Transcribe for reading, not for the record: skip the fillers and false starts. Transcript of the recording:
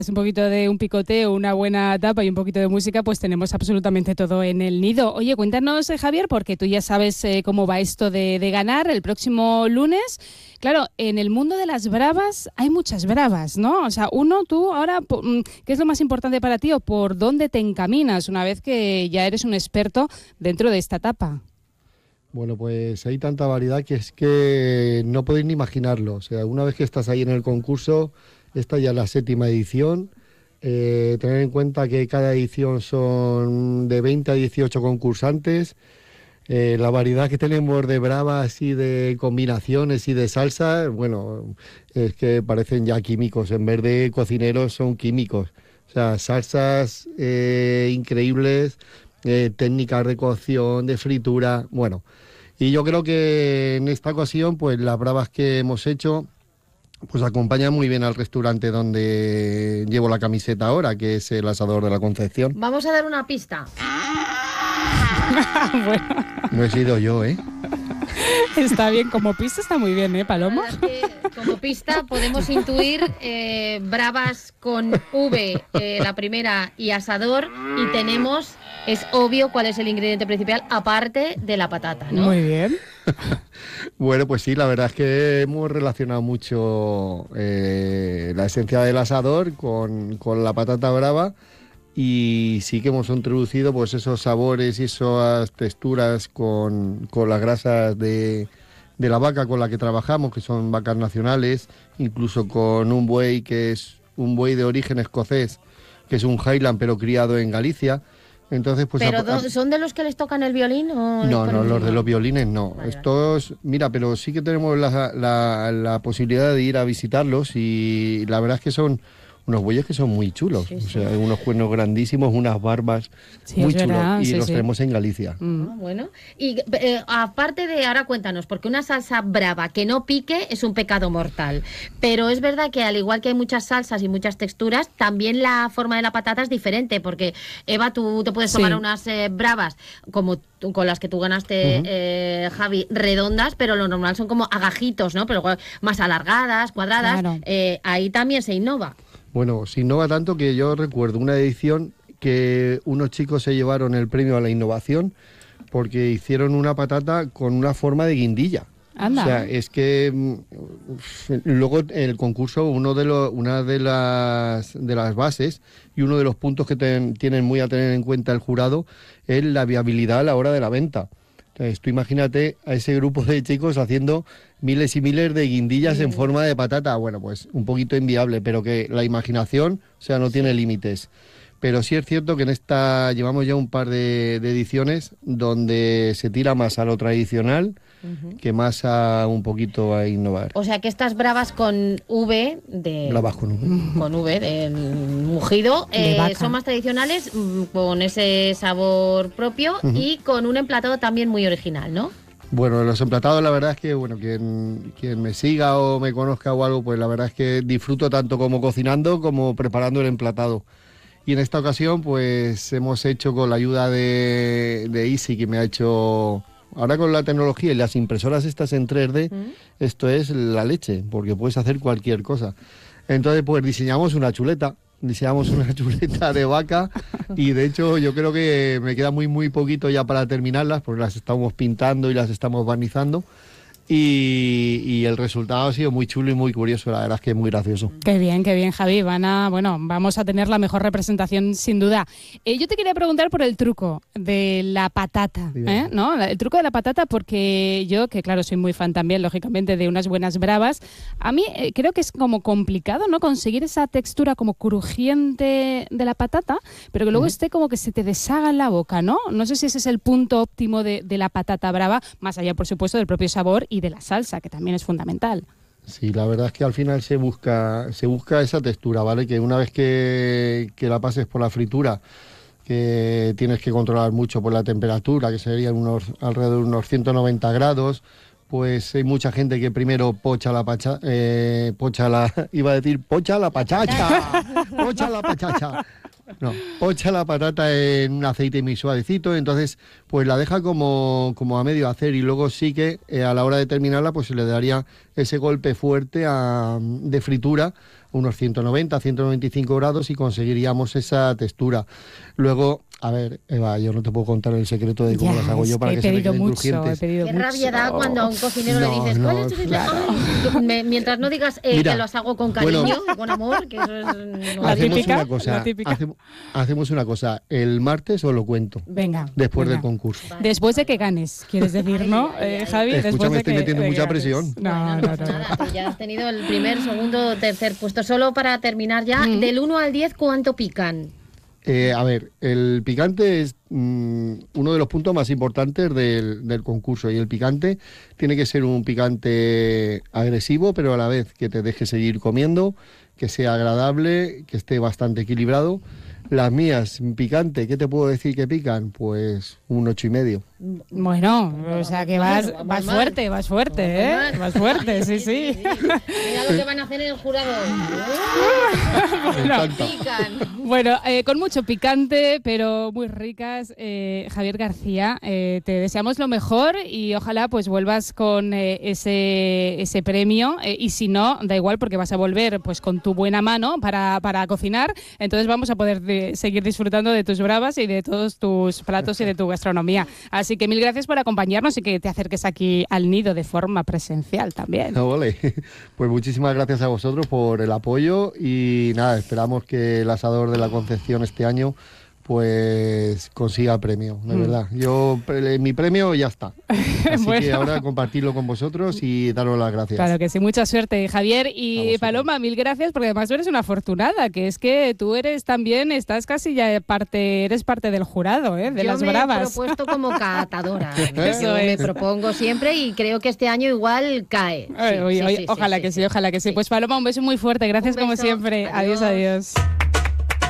Un poquito de un picoteo, una buena tapa y un poquito de música, pues tenemos absolutamente todo en el nido. Oye, cuéntanos, Javier, porque tú ya sabes cómo va esto de ganar el próximo lunes. Claro, en el mundo de las bravas hay muchas bravas, ¿no? O sea, tú ahora, ¿qué es lo más importante para ti o por dónde te encaminas una vez que ya eres un experto dentro de esta etapa? Bueno, pues hay tanta variedad que es que no podéis ni imaginarlo. O sea, una vez que estás ahí en el concurso, esta ya es la 7ª edición. Tener en cuenta que cada edición son de 20 a 18 concursantes. La variedad que tenemos de bravas y de combinaciones y de salsa, bueno, es que parecen ya químicos. En vez de cocineros son químicos. O sea, salsas increíbles, técnicas de cocción, de fritura, bueno. Y yo creo que en esta ocasión, pues las bravas que hemos hecho, pues acompañan muy bien al restaurante donde llevo la camiseta ahora, que es el Asador de la Concepción. Vamos a dar una pista. Bueno, No he sido yo, ¿eh? está bien, como pista está muy bien, ¿eh, Paloma? La verdad es que, como pista podemos intuir bravas con V, la primera, y asador, y tenemos, es obvio cuál es el ingrediente principal, aparte de la patata, ¿no? Muy bien. Bueno, pues sí, la verdad es que hemos relacionado mucho la esencia del asador con la patata brava. Y sí que hemos introducido pues esos sabores y esas texturas con las grasas de la vaca con la que trabajamos, que son vacas nacionales, incluso con un buey que es un buey de origen escocés, que es un Highland pero criado en Galicia. Entonces, pues ¿Pero son de los que les tocan el violín? ¿O no, los de los violines no. Vale. Estos, mira, pero sí que tenemos la posibilidad de ir a visitarlos y la verdad es que son unos bueyes que son muy chulos, Sí, o sí. sea, unos cuernos grandísimos, unas barbas Sí, muy es chulos verdad, y sí, los sí. tenemos en Galicia. Ah, bueno, y aparte de, ahora cuéntanos, porque una salsa brava que no pique es un pecado mortal, pero es verdad que al igual que hay muchas salsas y muchas texturas, también la forma de la patata es diferente, porque Eva, tú te puedes tomar Sí. unas bravas como con las que tú ganaste, Javi, redondas, pero lo normal son como agajitos, ¿no? Pero más alargadas, cuadradas. Claro. Ahí también se innova. Bueno, si no va tanto que yo recuerdo una edición que unos chicos se llevaron el premio a la innovación porque hicieron una patata con una forma de guindilla. Anda. O sea, es que luego en el concurso una de las bases y uno de los puntos que tienen muy a tener en cuenta el jurado es la viabilidad a la hora de la venta. Entonces, tú imagínate a ese grupo de chicos haciendo miles y miles de guindillas en forma de patata. Bueno, pues un poquito inviable, pero que la imaginación, o sea, no tiene límites. Pero sí es cierto que en esta llevamos ya un par de ediciones donde se tira más a lo tradicional que más a un poquito a innovar. O sea que estas bravas con V de... Bravas con V. Con V del mugido, De vaca. son más tradicionales, con ese sabor propio y con un emplatado también muy original, ¿no? Bueno, los emplatados, la verdad es que, bueno, quien me siga o me conozca o algo, pues la verdad es que disfruto tanto como cocinando como preparando el emplatado. Y en esta ocasión, pues hemos hecho con la ayuda de Easy, que me ha hecho... Ahora con la tecnología y las impresoras estas en 3D, esto es la leche, porque puedes hacer cualquier cosa. Entonces, pues diseñamos una chuleta de vaca y de hecho yo creo que me queda muy poquito ya para terminarlas, porque las estamos pintando y las estamos barnizando. Y el resultado ha sido muy chulo y muy curioso, la verdad es que es muy gracioso. Qué bien, Javi. Vamos a tener la mejor representación sin duda. Yo te quería preguntar por el truco de la patata, Bien. ¿no? El truco de la patata, porque yo, que claro, soy muy fan también, lógicamente, de unas buenas bravas, a mí creo que es como complicado, ¿no? Conseguir esa textura como crujiente de la patata, pero que luego esté como que se te deshaga en la boca, ¿no? No sé si ese es el punto óptimo de la patata brava, más allá, por supuesto, del propio sabor y de la salsa, que también es fundamental. Sí, la verdad es que al final se busca esa textura, ¿vale? Que una vez que la pases por la fritura, que tienes que controlar mucho por la temperatura, que serían alrededor de unos 190 grados, pues hay mucha gente que primero pocha la pachacha, pocha la pachacha. No, pocha la patata en un aceite muy suavecito, entonces pues la deja como a medio hacer y luego sí que a la hora de terminarla pues se le daría ese golpe fuerte de fritura unos 190, 195 grados y conseguiríamos esa textura. Luego, a ver, Eva, yo no te puedo contar el secreto de cómo las hago yo para que se me queden crujientes. Qué rabia da cuando a un cocinero le dices, ¿cuál es tu secreto? Ay, mientras no digas Mira, que los hago con cariño, con amor, que eso es... No, hacemos una cosa, el martes os lo cuento. Venga. Después del concurso. Vale. Después de que ganes, quieres decir, ¿no, Javi? Escúchame, estoy metiendo mucha ganes. presión. No. Nada, tú ya has tenido el primer, segundo, tercer puesto. Solo para terminar ya, del 1 al 10, ¿cuánto pican? A ver, el picante es uno de los puntos más importantes del concurso, y el picante tiene que ser un picante agresivo, pero a la vez que te deje seguir comiendo, que sea agradable, que esté bastante equilibrado. Las mías, picante, ¿qué te puedo decir que pican? Pues un 8,5. Bueno, o sea que vas fuerte, Vas fuerte, sí. Mira lo que van a hacer en el jurado. Me encanta. Bueno, con mucho picante, pero muy ricas. Javier García, te deseamos lo mejor y ojalá pues vuelvas con ese premio. Y si no, da igual porque vas a volver pues con tu buena mano para cocinar. Entonces vamos a poder seguir disfrutando de tus bravas y de todos tus platos y de tu gastronomía. Así que mil gracias por acompañarnos y que te acerques aquí al Nido de forma presencial también. No, vale. Pues muchísimas gracias a vosotros por el apoyo y nada, esperamos que el asador de la Concepción este año pues consiga premio, de verdad. Mi premio ya está. Así que ahora compartirlo con vosotros y daros las gracias. Claro que sí, mucha suerte, Javier. Y Paloma, mil gracias, porque además tú eres una afortunada, que es que tú eres también, estás casi ya eres parte del jurado, de las bravas. Yo me he propuesto como catadora. Eso me propongo siempre y creo que este año igual cae. Ojalá que sí. Pues Paloma, un beso muy fuerte, gracias como siempre. Adiós.